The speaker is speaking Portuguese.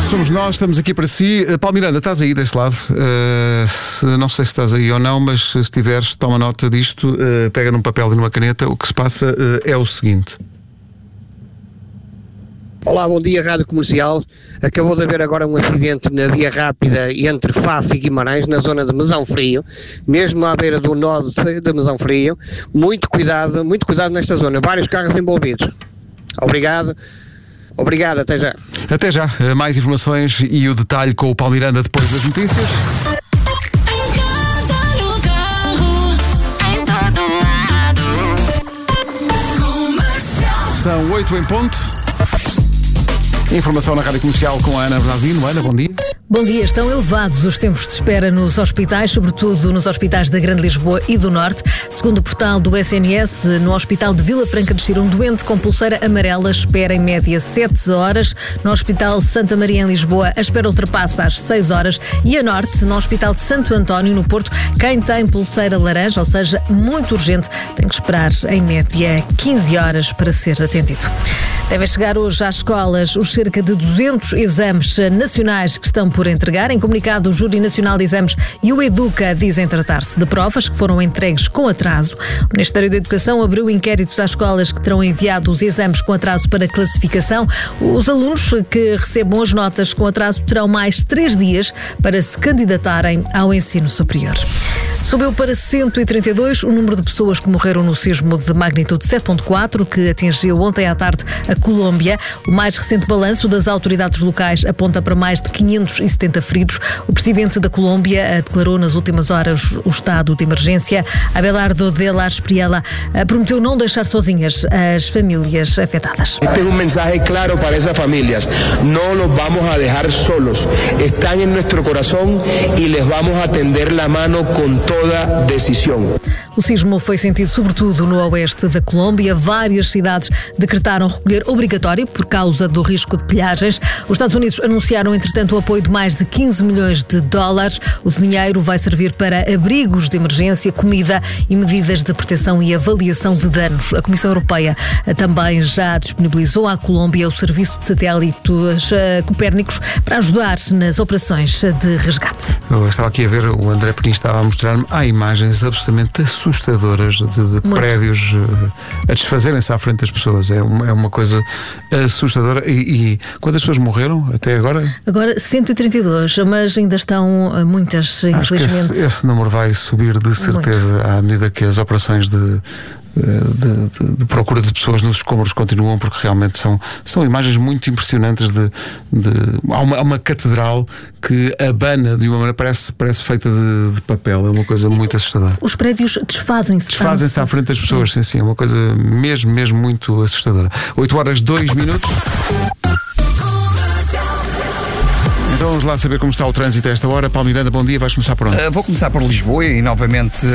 Somos nós, estamos aqui para si. Paulo Miranda, estás aí desse lado? Não sei se estás aí ou não, mas se estiveres, toma nota disto, pega num papel e numa caneta. O que se passa é o seguinte. Olá, bom dia, Rádio Comercial. Acabou de haver agora um acidente na via rápida entre Faf e Guimarães, na zona de Mesão Frio, mesmo à beira do nó de Mesão Frio. Muito cuidado nesta zona, vários carros envolvidos. Obrigado, até já. Até já. Mais informações e o detalhe com o Paulo Miranda depois das notícias. São 8 em ponto. Informação na Rádio Comercial com a Ana Bernardino. Ana, bom dia. Bom dia. Estão elevados os tempos de espera nos hospitais, sobretudo nos hospitais da Grande Lisboa e do Norte. Segundo o portal do SNS, no Hospital de Vila Franca de Xira, um doente com pulseira amarela espera em média 7 horas. No Hospital Santa Maria em Lisboa, a espera ultrapassa as 6 horas. E a Norte, no Hospital de Santo António, no Porto, quem tem pulseira laranja, ou seja, muito urgente, tem que esperar em média 15 horas para ser atendido. Devem chegar hoje às escolas os cerca de 200 exames nacionais que estão por entregar. Em comunicado, o Júri Nacional de Exames e o Educa dizem tratar-se de provas que foram entregues com atraso. O Ministério da Educação abriu inquéritos às escolas que terão enviado os exames com atraso para classificação. Os alunos que recebam as notas com atraso terão mais 3 dias para se candidatarem ao ensino superior. Subiu para 132 o número de pessoas que morreram no sismo de magnitude 7.4 que atingiu ontem à tarde a Colômbia. O mais recente balanço das autoridades locais aponta para mais de 570 feridos. O presidente da Colômbia declarou nas últimas horas o estado de emergência. Abelardo de la Espriella prometeu não deixar sozinhas as famílias afetadas. Este é um mensagem claro para essas famílias. Não los vamos a deixar solos. Estão em nosso coração e les vamos a tender la mano com toda decisão. O sismo foi sentido sobretudo no oeste da Colômbia. Várias cidades decretaram recolher obrigatório por causa do risco de pilhagens. Os Estados Unidos anunciaram, entretanto, o apoio de mais de 15 milhões de dólares. O dinheiro vai servir para abrigos de emergência, comida e medidas de proteção e avaliação de danos. A Comissão Europeia também já disponibilizou à Colômbia o serviço de satélites Copérnicos para ajudar nas operações de resgate. Eu estava aqui a ver, o André Penin estava a mostrar-me, há imagens absolutamente assustadoras de prédios a desfazerem-se à frente das pessoas. É uma coisa assustadora. E quantas pessoas morreram até agora? Agora 132, mas ainda estão muitas, infelizmente. Acho que esse número vai subir de certeza muito à medida que as operações de procura de pessoas nos escombros continuam, porque realmente são imagens muito impressionantes há uma catedral que abana de uma maneira, parece feita de papel. É uma coisa muito assustadora. Os prédios desfazem-se à frente das pessoas. Sim, é uma coisa mesmo muito assustadora. 8h02. Então vamos lá saber como está o trânsito a esta hora. Paulo Miranda, bom dia. Vais começar por onde? Vou começar por Lisboa e novamente